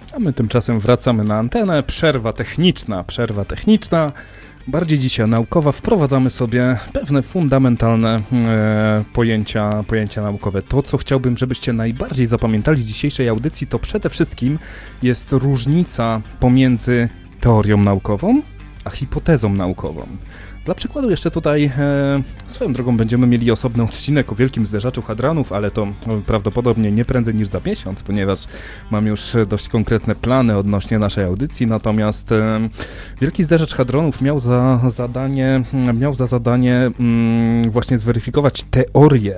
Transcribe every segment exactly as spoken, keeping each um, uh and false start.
A my tymczasem wracamy na antenę. Przerwa techniczna, przerwa techniczna. Bardziej dzisiaj naukowa. Wprowadzamy sobie pewne fundamentalne e, pojęcia, pojęcia naukowe. To, co chciałbym, żebyście najbardziej zapamiętali z dzisiejszej audycji, to przede wszystkim jest różnica pomiędzy teorią naukową a hipotezą naukową. Dla przykładu jeszcze tutaj e, swoją drogą będziemy mieli osobny odcinek o Wielkim Zderzaczu Hadronów, ale to no, prawdopodobnie nie prędzej niż za miesiąc, ponieważ mam już dość konkretne plany odnośnie naszej audycji, natomiast e, Wielki Zderzacz Hadronów miał za zadanie, miał za zadanie mm, właśnie zweryfikować teorię,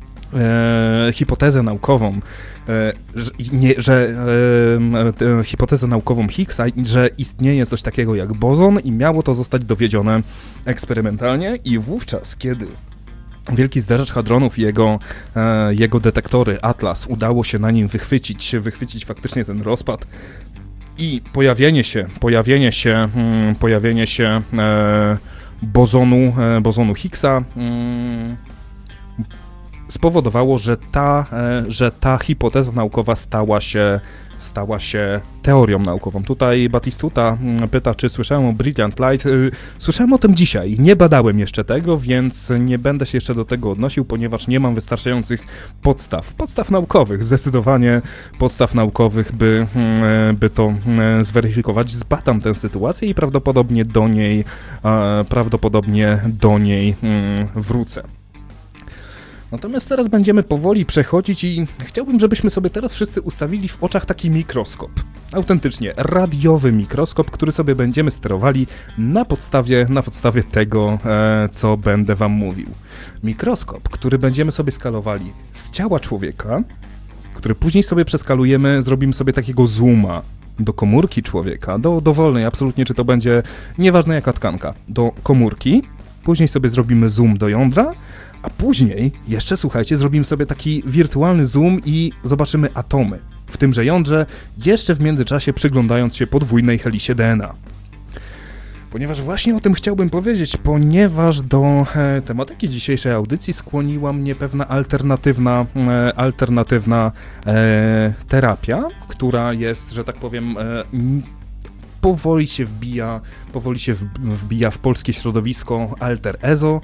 E, hipotezę naukową, e, że, nie, że e, hipotezę naukową Higgsa, że istnieje coś takiego jak bozon i miało to zostać dowiedzione eksperymentalnie i wówczas, kiedy Wielki Zderzacz Hadronów i jego, e, jego detektory Atlas udało się na nim wychwycić, wychwycić faktycznie ten rozpad i pojawienie się, pojawienie się, hmm, pojawienie się e, bozonu, e, bozonu Higgsa hmm, spowodowało, że ta, że ta hipoteza naukowa stała się, stała się teorią naukową. Tutaj Batistuta pyta, czy słyszałem o Brilliant Light. Słyszałem o tym dzisiaj. Nie badałem jeszcze tego, więc nie będę się jeszcze do tego odnosił, ponieważ nie mam wystarczających podstaw. Podstaw naukowych, zdecydowanie podstaw naukowych, by, by to zweryfikować. Zbadam tę sytuację i prawdopodobnie do niej, prawdopodobnie do niej wrócę. Natomiast teraz będziemy powoli przechodzić i chciałbym, żebyśmy sobie teraz wszyscy ustawili w oczach taki mikroskop. Autentycznie radiowy mikroskop, który sobie będziemy sterowali na podstawie, na podstawie tego, e, co będę wam mówił. Mikroskop, który będziemy sobie skalowali z ciała człowieka, który później sobie przeskalujemy, zrobimy sobie takiego zooma do komórki człowieka, do dowolnej absolutnie, czy to będzie, nieważne jaka tkanka, do komórki, później sobie zrobimy zoom do jądra, a później jeszcze, słuchajcie, zrobimy sobie taki wirtualny zoom i zobaczymy atomy w tymże jądrze, jeszcze w międzyczasie przyglądając się podwójnej helisie D N A. Ponieważ właśnie o tym chciałbym powiedzieć, ponieważ do e, tematyki dzisiejszej audycji skłoniła mnie pewna alternatywna, e, alternatywna e, terapia, która jest, że tak powiem, e, powoli się wbija, powoli się wbija w polskie środowisko alter ezo,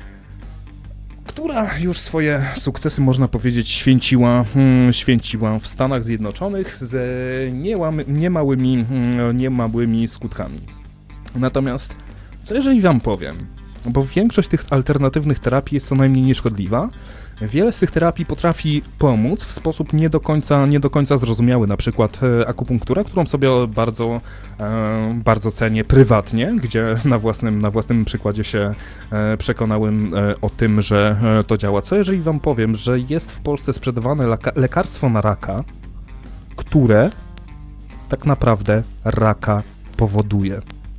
która już swoje sukcesy, można powiedzieć, święciła, hmm, święciła w Stanach Zjednoczonych z niemałymi, hmm, niemałymi skutkami. Natomiast, co jeżeli wam powiem, bo większość tych alternatywnych terapii jest co najmniej nieszkodliwa, wiele z tych terapii potrafi pomóc w sposób nie do końca, nie do końca zrozumiały, na przykład e, akupunktura, którą sobie bardzo, e, bardzo cenię prywatnie, gdzie na własnym, na własnym przykładzie się e, przekonałem e, o tym, że e, to działa. Co jeżeli wam powiem, że jest w Polsce sprzedawane laka- lekarstwo na raka, które tak naprawdę raka powoduje.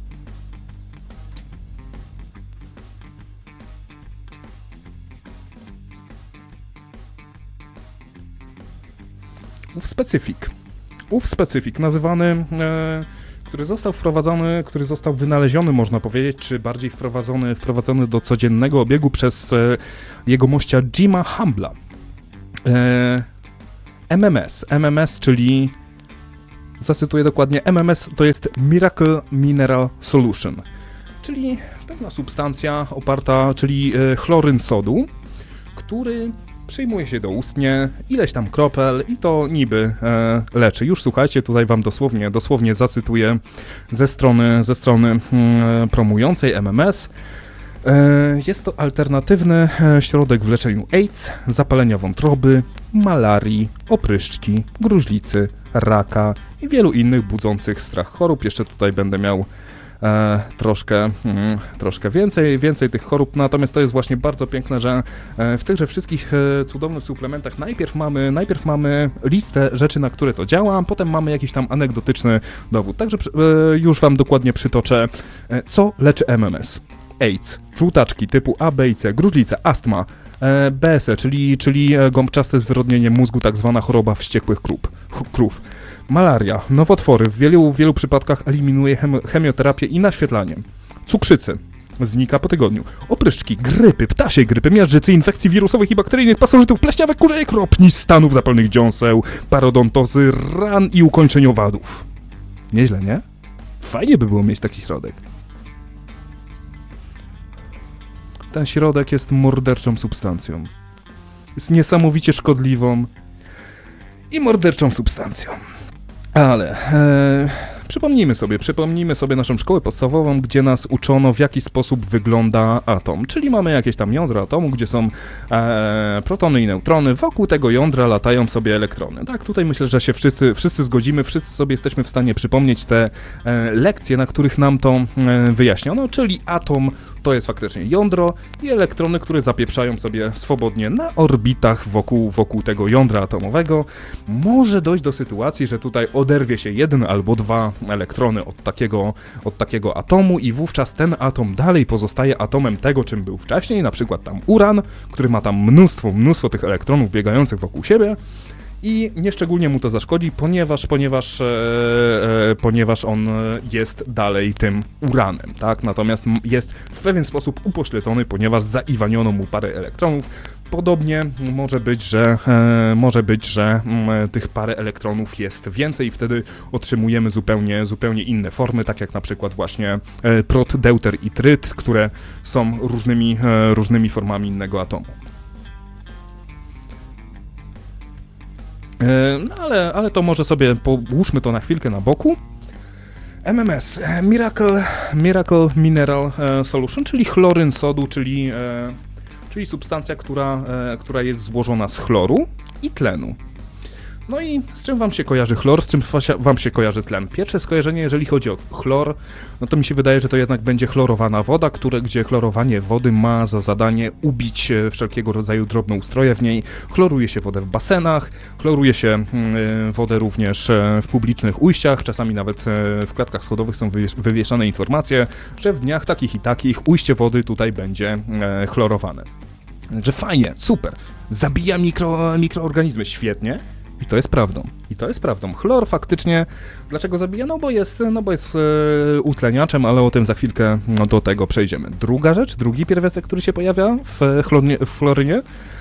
Ów specyfik, ów specyfik nazywany, e, który został wprowadzony, który został wynaleziony, można powiedzieć, czy bardziej wprowadzony, wprowadzony do codziennego obiegu przez e, jego mościa Jima Humbla. E, M M S, M M S, czyli, zacytuję dokładnie, M M S to jest Miracle Mineral Solution, czyli pewna substancja oparta, czyli e, chloryn sodu, który przyjmuje się doustnie, ileś tam kropel i to niby e, leczy. Już słuchajcie, tutaj wam dosłownie, dosłownie zacytuję ze strony, ze strony mm, promującej M M S. E, jest to alternatywny środek w leczeniu AIDS, zapalenia wątroby, malarii, opryszczki, gruźlicy, raka i wielu innych budzących strach chorób. Jeszcze tutaj będę miał E, troszkę, mm, troszkę więcej, więcej tych chorób, natomiast to jest właśnie bardzo piękne, że e, w tychże wszystkich e, cudownych suplementach najpierw mamy, najpierw mamy listę rzeczy, na które to działa, a potem mamy jakiś tam anegdotyczny dowód. Także e, już wam dokładnie przytoczę, e, co leczy M M S. AIDS, żółtaczki typu A, B i C, gruźlica, astma, e, B S E, czyli, czyli gąbczaste zwyrodnienie mózgu, tak zwana choroba wściekłych krów, krów. Malaria, nowotwory, w wielu, wielu przypadkach eliminuje chemi- chemioterapię i naświetlanie. Cukrzycy, znika po tygodniu. Opryszczki, grypy, ptasiej grypy, miażdżycy, infekcji wirusowych i bakteryjnych, pasożytów, pleśniawek, kurzej, kropni, stanów zapalnych dziąseł, parodontozy, ran i ukończeń owadów. Nieźle, nie? Fajnie by było mieć taki środek. Ten środek jest morderczą substancją. Jest niesamowicie szkodliwą i morderczą substancją. Ale e, przypomnijmy sobie, przypomnijmy sobie naszą szkołę podstawową, gdzie nas uczono, w jaki sposób wygląda atom. Czyli mamy jakieś tam jądra atomu, gdzie są e, protony i neutrony. Wokół tego jądra latają sobie elektrony. Tak, tutaj myślę, że się wszyscy, wszyscy zgodzimy, wszyscy sobie jesteśmy w stanie przypomnieć te e, lekcje, na których nam to e, wyjaśniono. Czyli atom to jest faktycznie jądro i elektrony, które zapieprzają sobie swobodnie na orbitach wokół, wokół tego jądra atomowego. Może dojść do sytuacji, że tutaj oderwie się jeden albo dwa elektrony od takiego, od takiego atomu i wówczas ten atom dalej pozostaje atomem tego, czym był wcześniej, na przykład tam uran, który ma tam mnóstwo, mnóstwo tych elektronów biegających wokół siebie. I nieszczególnie mu to zaszkodzi, ponieważ, ponieważ, e, e, ponieważ on jest dalej tym uranem, tak? Natomiast jest w pewien sposób upośledzony, ponieważ zaiwaniono mu parę elektronów. Podobnie może być, że e, może być, że m, tych parę elektronów jest więcej i wtedy otrzymujemy zupełnie, zupełnie inne formy, tak jak na przykład właśnie e, prot, deuter i tryt, które są różnymi, e, różnymi formami innego atomu. No ale, ale to może sobie połóżmy to na chwilkę na boku. M M S, Miracle, Miracle Mineral Solution, czyli chloryn sodu, czyli, czyli substancja, która, która jest złożona z chloru i tlenu. No i z czym wam się kojarzy chlor, z czym wam się kojarzy tlen? Pierwsze skojarzenie, jeżeli chodzi o chlor, no to mi się wydaje, że to jednak będzie chlorowana woda, które, gdzie chlorowanie wody ma za zadanie ubić wszelkiego rodzaju drobnoustroje w niej. Chloruje się wodę w basenach, chloruje się y, wodę również w publicznych ujściach, czasami nawet w klatkach schodowych są wywieszane informacje, że w dniach takich i takich ujście wody tutaj będzie y, chlorowane. Także fajnie, super, zabija mikro, mikroorganizmy, świetnie. I to jest prawdą. I to jest prawdą. Chlor faktycznie, dlaczego zabija? No bo jest, no bo jest e, utleniaczem, ale o tym za chwilkę no, do tego przejdziemy. Druga rzecz, drugi pierwiastek, który się pojawia w, chlornie, w chlorynie,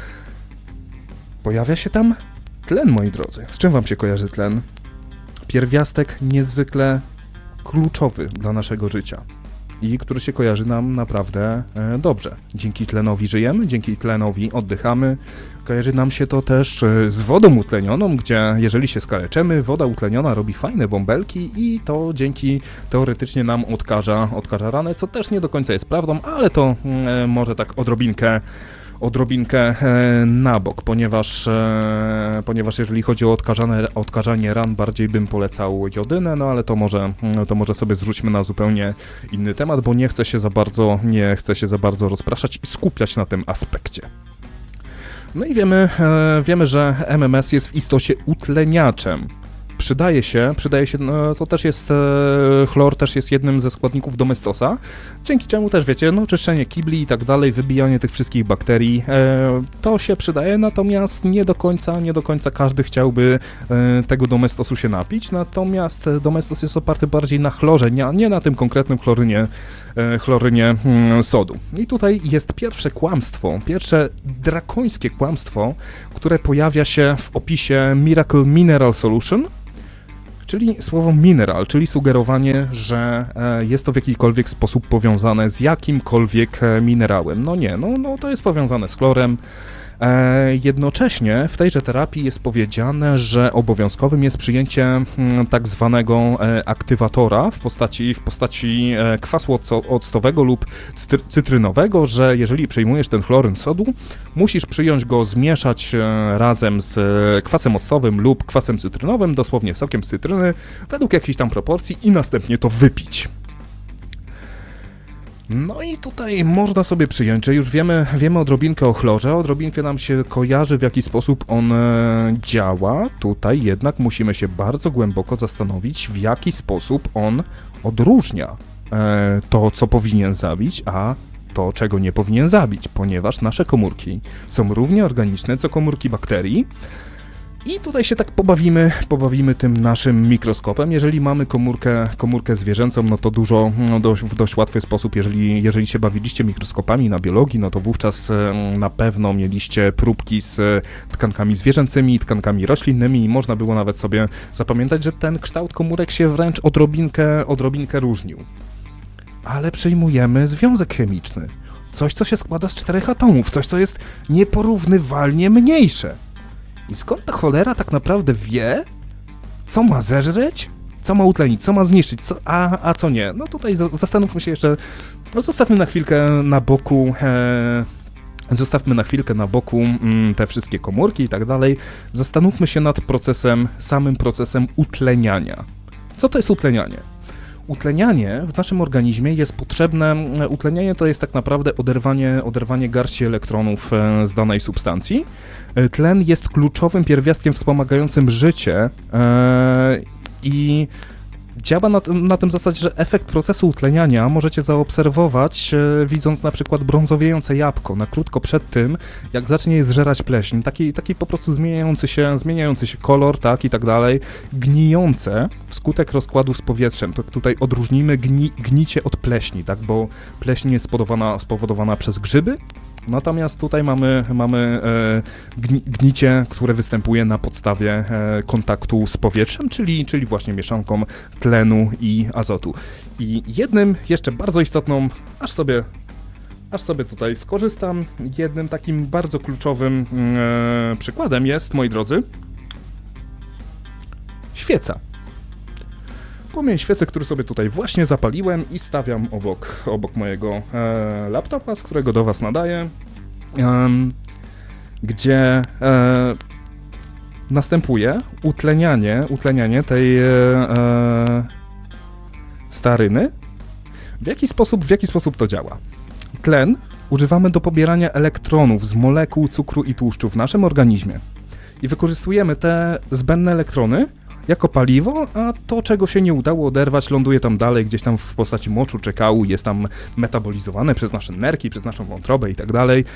pojawia się tam tlen, moi drodzy. Z czym wam się kojarzy tlen? Pierwiastek niezwykle kluczowy dla naszego życia i który się kojarzy nam naprawdę e, dobrze. Dzięki tlenowi żyjemy, dzięki tlenowi oddychamy. Kojarzy nam się to też e, z wodą utlenioną, gdzie jeżeli się skaleczymy, woda utleniona robi fajne bąbelki i to dzięki teoretycznie nam odkaża, odkaża ranę, co też nie do końca jest prawdą, ale to e, może tak odrobinkę odrobinkę e, na bok, ponieważ, e, ponieważ jeżeli chodzi o odkażane, odkażanie ran, bardziej bym polecał jodynę, no ale to może, to może sobie zrzućmy na zupełnie inny temat, bo nie chcę się za bardzo, nie chcę się za bardzo rozpraszać i skupiać na tym aspekcie. No i wiemy, e, wiemy, że M M S jest w istocie utleniaczem. Przydaje się, przydaje się, no, to też jest, e, chlor też jest jednym ze składników domestosa, dzięki czemu też wiecie, no czyszczenie kibli i tak dalej, wybijanie tych wszystkich bakterii, e, to się przydaje, natomiast nie do końca, nie do końca każdy chciałby e, tego domestosu się napić, natomiast domestos jest oparty bardziej na chlorze, nie, nie na tym konkretnym chlorynie, e, chlorynie hmm, sodu. I tutaj jest pierwsze kłamstwo, pierwsze drakońskie kłamstwo, które pojawia się w opisie Miracle Mineral Solution, czyli słowo mineral, czyli sugerowanie, że e, jest to w jakikolwiek sposób powiązane z jakimkolwiek e, minerałem. No nie, no, no to jest powiązane z chlorem. E, jednocześnie w tejże terapii jest powiedziane, że obowiązkowym jest przyjęcie m, tak zwanego e, aktywatora w postaci, w postaci e, kwasu octo, octowego lub cytry, cytrynowego, że jeżeli przyjmujesz ten chloryn sodu, musisz przyjąć go, zmieszać e, razem z e, kwasem octowym lub kwasem cytrynowym, dosłownie sokiem z cytryny, według jakichś tam proporcji i następnie to wypić. No i tutaj można sobie przyjąć, że już wiemy, wiemy odrobinkę o chlorze, odrobinkę nam się kojarzy, w jaki sposób on e, działa. Tutaj jednak musimy się bardzo głęboko zastanowić, w jaki sposób on odróżnia e, to, co powinien zabić, a to, czego nie powinien zabić, ponieważ nasze komórki są równie organiczne, co komórki bakterii. I tutaj się tak pobawimy, pobawimy tym naszym mikroskopem. Jeżeli mamy komórkę, komórkę zwierzęcą, no to dużo, no dość, w dość łatwy sposób, jeżeli, jeżeli się bawiliście mikroskopami na biologii, no to wówczas na pewno mieliście próbki z tkankami zwierzęcymi, tkankami roślinnymi i można było nawet sobie zapamiętać, że ten kształt komórek się wręcz odrobinkę, odrobinkę różnił. Ale przyjmujemy związek chemiczny. Coś, co się składa z czterech atomów, coś, co jest nieporównywalnie mniejsze. I skąd ta cholera tak naprawdę wie, co ma zeżreć, co ma utlenić, co ma zniszczyć, co, a, a co nie? No tutaj za, zastanówmy się jeszcze, no zostawmy na chwilkę na boku, e, zostawmy na chwilkę na boku mm, te wszystkie komórki i tak dalej. Zastanówmy się nad procesem, samym procesem utleniania. Co to jest utlenianie? Utlenianie w naszym organizmie jest potrzebne, utlenianie to jest tak naprawdę oderwanie, oderwanie garści elektronów z danej substancji. Tlen jest kluczowym pierwiastkiem wspomagającym życie i działa na, na tym zasadzie, że efekt procesu utleniania możecie zaobserwować, e, widząc na przykład brązowiejące jabłko na krótko przed tym, jak zacznie je zżerać pleśń, taki, taki po prostu zmieniający się, zmieniający się kolor, tak i tak dalej, gnijące wskutek rozkładu z powietrzem. To tutaj odróżnimy gni, gnicie od pleśni, tak, bo pleśń jest spowodowana, spowodowana przez grzyby. Natomiast tutaj mamy, mamy e, gni, gnicie, które występuje na podstawie e, kontaktu z powietrzem, czyli, czyli właśnie mieszanką tlenu i azotu. I jednym jeszcze bardzo istotną, aż sobie, aż sobie tutaj skorzystam, jednym takim bardzo kluczowym e, przykładem jest, moi drodzy, świeca. Płomień świecy, który sobie tutaj właśnie zapaliłem i stawiam obok, obok mojego e, laptopa, z którego do was nadaję, e, gdzie e, następuje utlenianie, utlenianie tej e, staryny. W jaki sposób, w jaki sposób to działa? Tlen używamy do pobierania elektronów z molekuł cukru i tłuszczu w naszym organizmie i wykorzystujemy te zbędne elektrony jako paliwo, a to, czego się nie udało oderwać, ląduje tam dalej, gdzieś tam w postaci moczu czy kału, jest tam metabolizowane przez nasze nerki, przez naszą wątrobę i tak dalej.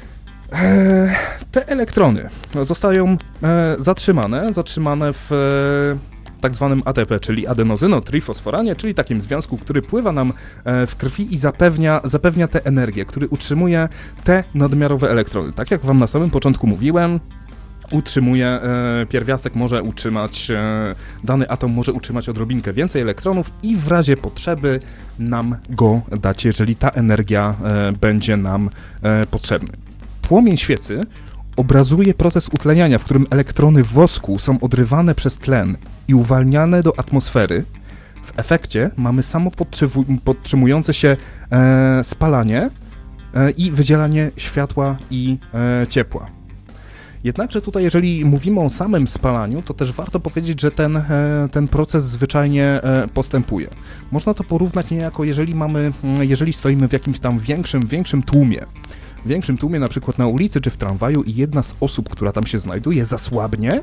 Eee, te elektrony zostają e, zatrzymane, zatrzymane w e, tak zwanym A T P, czyli adenozynotrifosforanie, czyli takim związku, który pływa nam e, w krwi i zapewnia, zapewnia tę energię, który utrzymuje te nadmiarowe elektrony. Tak jak wam na samym początku mówiłem, utrzymuje, e, pierwiastek może utrzymać, e, dany atom może utrzymać odrobinkę więcej elektronów i w razie potrzeby nam go dać, jeżeli ta energia e, będzie nam e, potrzebna. Płomień świecy obrazuje proces utleniania, w którym elektrony wosku są odrywane przez tlen i uwalniane do atmosfery. W efekcie mamy samo podtrzymujące się e, spalanie e, i wydzielanie światła i e, ciepła. Jednakże tutaj, jeżeli mówimy o samym spalaniu, to też warto powiedzieć, że ten, ten proces zwyczajnie postępuje. Można to porównać niejako, jeżeli mamy, jeżeli stoimy w jakimś tam większym, większym tłumie. W większym tłumie, na przykład na ulicy czy w tramwaju i jedna z osób, która tam się znajduje, zasłabnie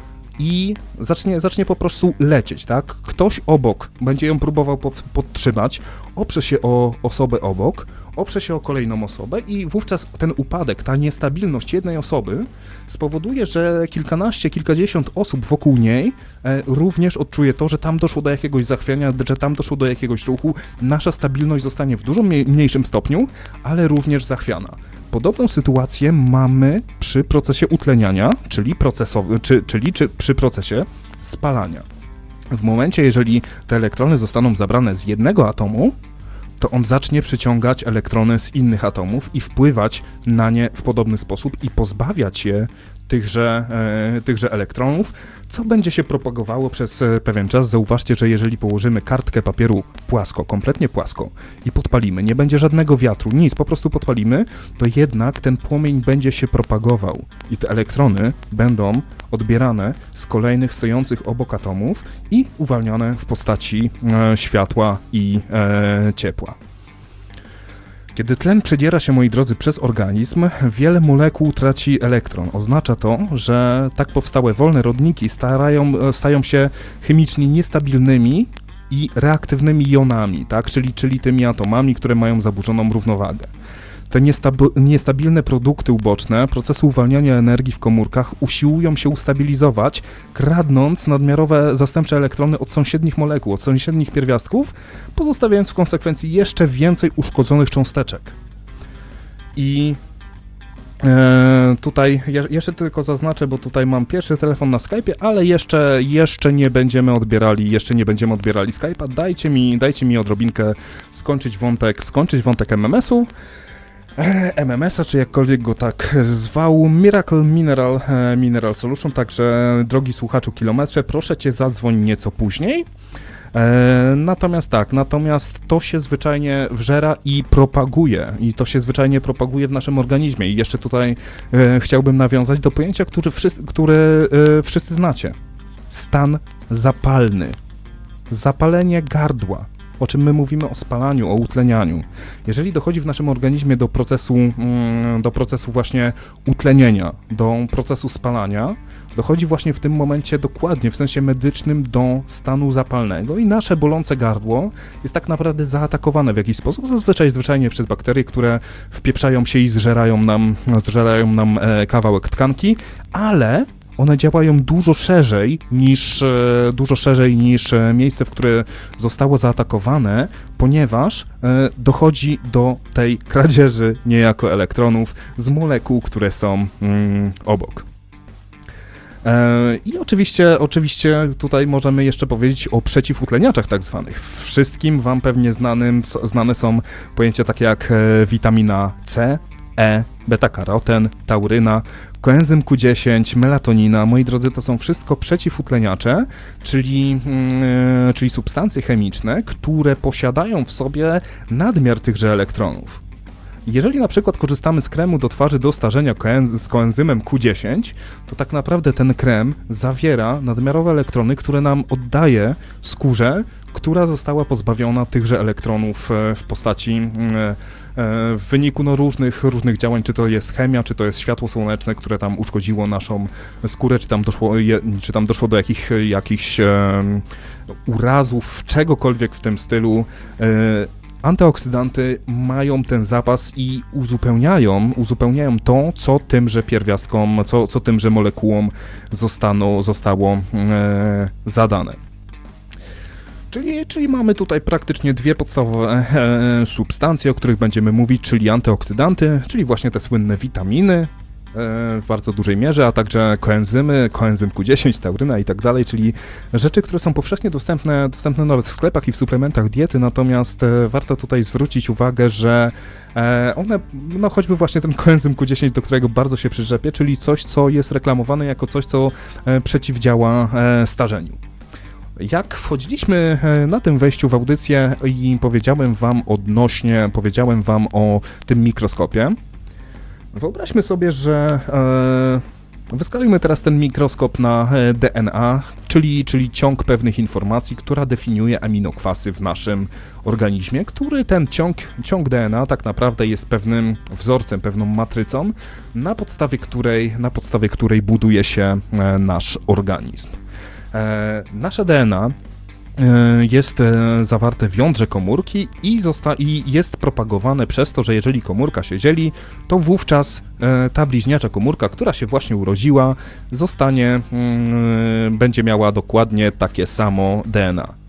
i zacznie, zacznie po prostu lecieć, tak? Ktoś obok będzie ją próbował podtrzymać, oprze się o osobę obok, oprze się o kolejną osobę i wówczas ten upadek, ta niestabilność jednej osoby spowoduje, że kilkanaście, kilkadziesiąt osób wokół niej e, również odczuje to, że tam doszło do jakiegoś zachwiania, że tam doszło do jakiegoś ruchu, nasza stabilność zostanie w dużo mniejszym stopniu, ale również zachwiana. Podobną sytuację mamy przy procesie utleniania, czyli, procesowy, czy, czyli czy przy procesie spalania. W momencie, jeżeli te elektrony zostaną zabrane z jednego atomu, to on zacznie przyciągać elektrony z innych atomów i wpływać na nie w podobny sposób i pozbawiać je tychże, e, tychże elektronów, co będzie się propagowało przez e, pewien czas. Zauważcie, że jeżeli położymy kartkę papieru płasko, kompletnie płasko i podpalimy, nie będzie żadnego wiatru, nic, po prostu podpalimy, to jednak ten płomień będzie się propagował i te elektrony będą odbierane z kolejnych stojących obok atomów i uwalniane w postaci e, światła i e, ciepła. Kiedy tlen przedziera się, moi drodzy, przez organizm, wiele molekuł traci elektron. Oznacza to, że tak powstałe wolne rodniki starają, stają się chemicznie niestabilnymi i reaktywnymi jonami, tak? czyli, czyli tymi atomami, które mają zaburzoną równowagę. te niestabi- niestabilne produkty uboczne, procesy uwalniania energii w komórkach usiłują się ustabilizować, kradnąc nadmiarowe zastępcze elektrony od sąsiednich molekuł, od sąsiednich pierwiastków, pozostawiając w konsekwencji jeszcze więcej uszkodzonych cząsteczek. I e, tutaj je, jeszcze tylko zaznaczę, bo tutaj mam pierwszy telefon na Skype'ie, ale jeszcze, jeszcze nie będziemy odbierali, jeszcze nie będziemy odbierali Skype'a. Dajcie mi, dajcie mi odrobinkę skończyć wątek, skończyć wątek M M S-u. M M S-a, czy jakkolwiek go tak zwał, Miracle Mineral, Mineral Solution, także drogi słuchaczu kilometrze, proszę cię zadzwoń nieco później. E, natomiast tak, natomiast to się zwyczajnie wżera i propaguje, i to się zwyczajnie propaguje w naszym organizmie. I jeszcze tutaj e, chciałbym nawiązać do pojęcia, które wszyscy, które, e, wszyscy znacie. Stan zapalny. Zapalenie gardła. O czym my mówimy o spalaniu, o utlenianiu. Jeżeli dochodzi w naszym organizmie do procesu, mm, do procesu właśnie utlenienia, do procesu spalania, dochodzi właśnie w tym momencie dokładnie, w sensie medycznym, do stanu zapalnego i nasze bolące gardło jest tak naprawdę zaatakowane w jakiś sposób, zazwyczaj zwyczajnie przez bakterie, które wpieprzają się i zżerają nam, zżerają nam e, kawałek tkanki, ale one działają dużo szerzej niż, e, dużo szerzej niż e, miejsce, w które zostało zaatakowane, ponieważ e, dochodzi do tej kradzieży niejako elektronów z molekuł, które są mm, obok. E, I oczywiście, oczywiście tutaj możemy jeszcze powiedzieć o przeciwutleniaczach tak zwanych. Wszystkim wam pewnie znanym, znane są pojęcia takie jak e, witamina C, E, beta-karoten, tauryna, koenzym Q dziesięć, melatonina. Moi drodzy, to są wszystko przeciwutleniacze, czyli, yy, czyli substancje chemiczne, które posiadają w sobie nadmiar tychże elektronów. Jeżeli na przykład korzystamy z kremu do twarzy do starzenia koenzy- z koenzymem Q dziesięć, to tak naprawdę ten krem zawiera nadmiarowe elektrony, które nam oddaje skórze, która została pozbawiona tychże elektronów w postaci w wyniku no, różnych, różnych działań, czy to jest chemia, czy to jest światło słoneczne, które tam uszkodziło naszą skórę, czy tam doszło, czy tam doszło do jakich, jakichś um, urazów, czegokolwiek w tym stylu. Antyoksydanty mają ten zapas i uzupełniają, uzupełniają to, co tymże pierwiastkom, co, co tymże molekułom zostaną, zostało e, zadane. Czyli, czyli mamy tutaj praktycznie dwie podstawowe e, substancje, o których będziemy mówić, czyli antyoksydanty, czyli właśnie te słynne witaminy, w bardzo dużej mierze, a także koenzymy, koenzym Q dziesięć, tauryna i tak dalej, czyli rzeczy, które są powszechnie dostępne, dostępne nawet w sklepach i w suplementach diety, natomiast e, warto tutaj zwrócić uwagę, że e, one, no choćby właśnie ten koenzym Q dziesięć, do którego bardzo się przyczepię, czyli coś, co jest reklamowane jako coś, co e, przeciwdziała e, starzeniu. Jak wchodziliśmy na tym wejściu w audycję i powiedziałem wam odnośnie, powiedziałem wam o tym mikroskopie, wyobraźmy sobie, że e, wyskalujmy teraz ten mikroskop na D N A, czyli, czyli ciąg pewnych informacji, która definiuje aminokwasy w naszym organizmie, który ten ciąg, ciąg D N A tak naprawdę jest pewnym wzorcem, pewną matrycą, na podstawie której, na podstawie której buduje się e, nasz organizm. E, nasze D N A jest zawarte w jądrze komórki i, zosta- i jest propagowane przez to, że jeżeli komórka się dzieli, to wówczas e, ta bliźniacza komórka, która się właśnie urodziła, zostanie, mm, będzie miała dokładnie takie samo D N A.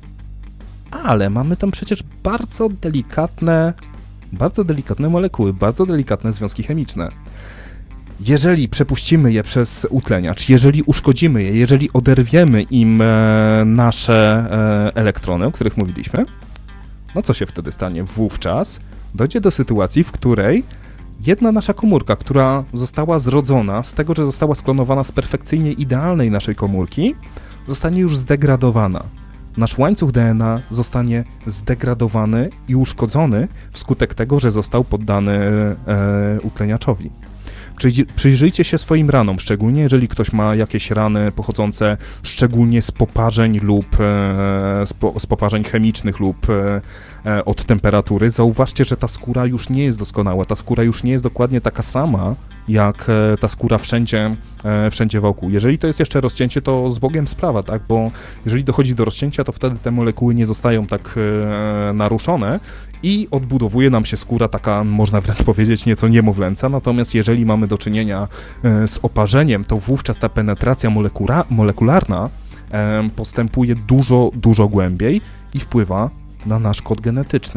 Ale mamy tam przecież bardzo delikatne, bardzo delikatne molekuły, bardzo delikatne związki chemiczne. Jeżeli przepuścimy je przez utleniacz, jeżeli uszkodzimy je, jeżeli oderwiemy im e, nasze e, elektrony, o których mówiliśmy, no co się wtedy stanie? Wówczas dojdzie do sytuacji, w której jedna nasza komórka, która została zrodzona z tego, że została sklonowana z perfekcyjnie idealnej naszej komórki, zostanie już zdegradowana. Nasz łańcuch D N A zostanie zdegradowany i uszkodzony wskutek tego, że został poddany e, utleniaczowi. Przyjrzyjcie się swoim ranom, szczególnie jeżeli ktoś ma jakieś rany pochodzące szczególnie z poparzeń lub e, z, po, z poparzeń chemicznych lub e, od temperatury. Zauważcie, że ta skóra już nie jest doskonała, ta skóra już nie jest dokładnie taka sama, jak e, ta skóra wszędzie, e, wszędzie wokół. Jeżeli to jest jeszcze rozcięcie, to z Bogiem sprawa, tak, bo jeżeli dochodzi do rozcięcia, to wtedy te molekuły nie zostają tak e, naruszone i odbudowuje nam się skóra taka, można wręcz powiedzieć, nieco niemowlęca, natomiast jeżeli mamy do czynienia e, z oparzeniem, to wówczas ta penetracja molekula, molekularna e, postępuje dużo, dużo głębiej i wpływa na nasz kod genetyczny.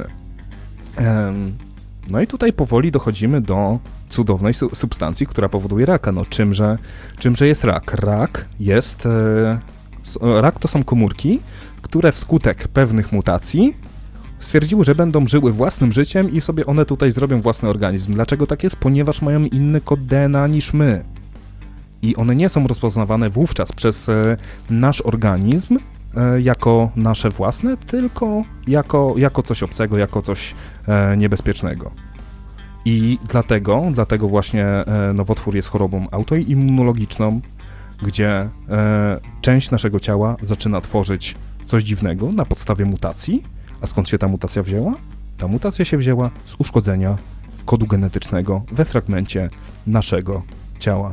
E, no i tutaj powoli dochodzimy do cudownej su- substancji, która powoduje raka. No czymże, czymże jest rak? Rak jest... E, rak to są komórki, które wskutek pewnych mutacji stwierdziły, że będą żyły własnym życiem i sobie one tutaj zrobią własny organizm. Dlaczego tak jest? Ponieważ mają inny kod D N A niż my. I one nie są rozpoznawane wówczas przez e, nasz organizm e, jako nasze własne, tylko jako, jako coś obcego, jako coś e, niebezpiecznego. I dlatego, dlatego właśnie e, nowotwór jest chorobą autoimmunologiczną, gdzie e, część naszego ciała zaczyna tworzyć coś dziwnego na podstawie mutacji. A skąd się ta mutacja wzięła? Ta mutacja się wzięła z uszkodzenia kodu genetycznego we fragmencie naszego ciała.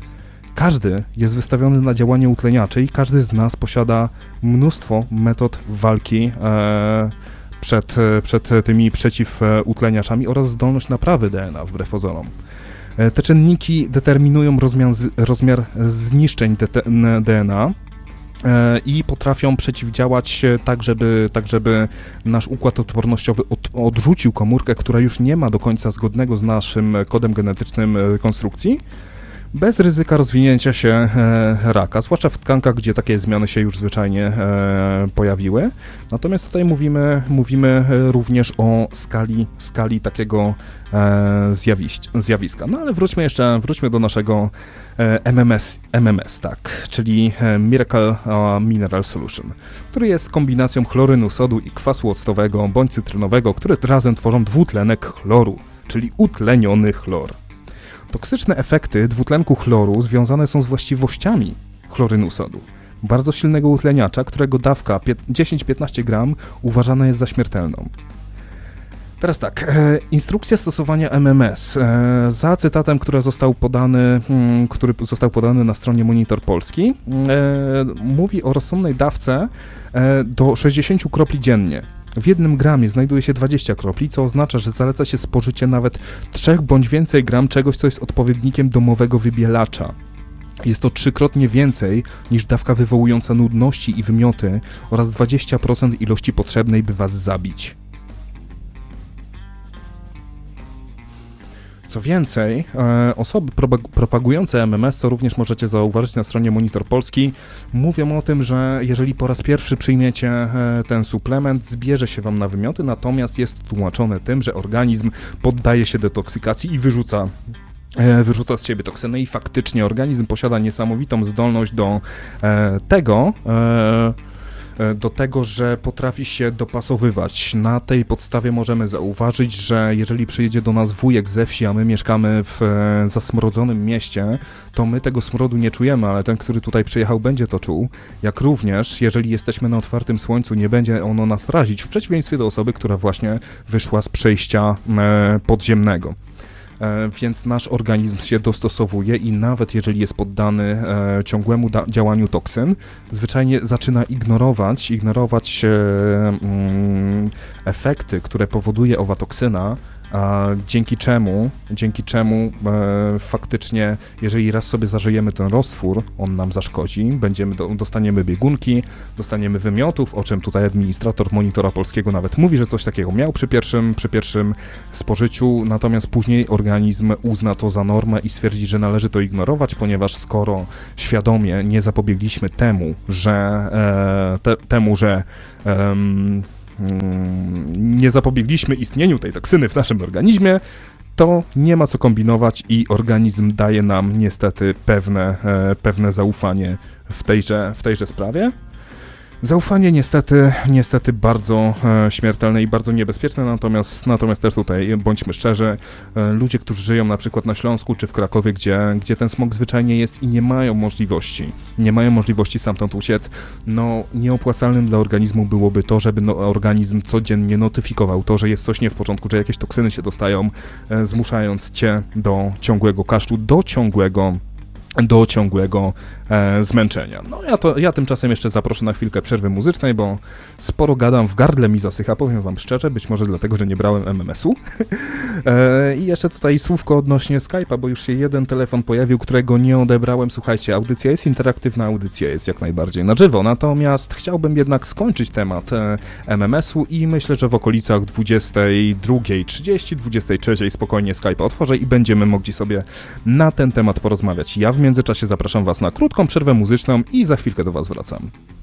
Każdy jest wystawiony na działanie utleniaczy i każdy z nas posiada mnóstwo metod walki e, przed, przed tymi przeciwutleniaczami oraz zdolność naprawy D N A wbrew pozorom. E, te czynniki determinują rozmiar, rozmiar zniszczeń D N A i potrafią przeciwdziałać tak, żeby, tak, żeby nasz układ odpornościowy od, odrzucił komórkę, która już nie ma do końca zgodnego z naszym kodem genetycznym konstrukcji, bez ryzyka rozwinięcia się e, raka, zwłaszcza w tkankach, gdzie takie zmiany się już zwyczajnie e, pojawiły. Natomiast tutaj mówimy, mówimy również o skali, skali takiego e, zjawisk, zjawiska. No ale wróćmy jeszcze, wróćmy do naszego e, M M S, M M S, tak, czyli e, Miracle uh, Mineral Solution, który jest kombinacją chlorynu sodu i kwasu octowego bądź cytrynowego, które razem tworzą dwutlenek chloru, czyli utleniony chlor. Toksyczne efekty dwutlenku chloru związane są z właściwościami chlorynu sodu, bardzo silnego utleniacza, którego dawka dziesięć do piętnastu gram uważana jest za śmiertelną. Teraz tak, e, instrukcja stosowania M M S. E, za cytatem, który został podany, hmm, który został podany na stronie Monitor Polski, e, mówi o rozsądnej dawce e, do sześćdziesięciu kropli dziennie. W jednym gramie znajduje się dwadzieścia kropli, co oznacza, że zaleca się spożycie nawet trzech bądź więcej gram czegoś, co jest odpowiednikiem domowego wybielacza. Jest to trzykrotnie więcej niż dawka wywołująca nudności i wymioty oraz dwadzieścia procent ilości potrzebnej, by was zabić. Co więcej, e, osoby propagujące M M S, co również możecie zauważyć na stronie Monitor Polski, mówią o tym, że jeżeli po raz pierwszy przyjmiecie e, ten suplement, zbierze się wam na wymioty, natomiast jest tłumaczone tym, że organizm poddaje się detoksykacji i wyrzuca e, wyrzuca z siebie toksyny i faktycznie organizm posiada niesamowitą zdolność do e, tego, e, do tego, że potrafi się dopasowywać. Na tej podstawie możemy zauważyć, że jeżeli przyjedzie do nas wujek ze wsi, a my mieszkamy w e, zasmrodzonym mieście, to my tego smrodu nie czujemy, ale ten, który tutaj przyjechał, będzie to czuł. Jak również, jeżeli jesteśmy na otwartym słońcu, nie będzie ono nas razić, w przeciwieństwie do osoby, która właśnie wyszła z przejścia e, podziemnego. E, więc nasz organizm się dostosowuje i nawet jeżeli jest poddany e, ciągłemu da- działaniu toksyn, zwyczajnie zaczyna ignorować, ignorować e, mm, efekty, które powoduje owa toksyna, a dzięki czemu, dzięki czemu e, faktycznie, jeżeli raz sobie zażyjemy ten roztwór, on nam zaszkodzi, będziemy do, dostaniemy biegunki, dostaniemy wymiotów, o czym tutaj administrator Monitora Polskiego nawet mówi, że coś takiego miał przy pierwszym, przy pierwszym spożyciu, natomiast później organizm uzna to za normę i stwierdzi, że należy to ignorować, ponieważ skoro świadomie nie zapobiegliśmy temu, że e, te, temu, że em, nie zapobiegliśmy istnieniu tej toksyny w naszym organizmie, to nie ma co kombinować i organizm daje nam niestety pewne, e, pewne zaufanie w tejże, w tejże sprawie. Zaufanie niestety, niestety bardzo e, śmiertelne i bardzo niebezpieczne, natomiast, natomiast też tutaj, bądźmy szczerzy, e, ludzie, którzy żyją na przykład na Śląsku czy w Krakowie, gdzie, gdzie ten smog zwyczajnie jest i nie mają możliwości, nie mają możliwości stamtąd uciec, no nieopłacalnym dla organizmu byłoby to, żeby no, organizm codziennie notyfikował to, że jest coś nie w porządku, że jakieś toksyny się dostają, e, zmuszając cię do ciągłego kaszlu, do ciągłego do ciągłego e, zmęczenia. No ja to ja tymczasem jeszcze zaproszę na chwilkę przerwy muzycznej, bo sporo gadam, w gardle mi zasycha, powiem wam szczerze, być może dlatego, że nie brałem M M S-u. e, I jeszcze tutaj słówko odnośnie Skype'a, bo już się jeden telefon pojawił, którego nie odebrałem. Słuchajcie, audycja jest interaktywna, audycja jest jak najbardziej na żywo, natomiast chciałbym jednak skończyć temat e, M M S-u i myślę, że w okolicach dwudziestej drugiej trzydzieści, dwudziestej trzeciej spokojnie Skype'a otworzę i będziemy mogli sobie na ten temat porozmawiać. Ja w W międzyczasie zapraszam was na krótką przerwę muzyczną i za chwilkę do was wracam.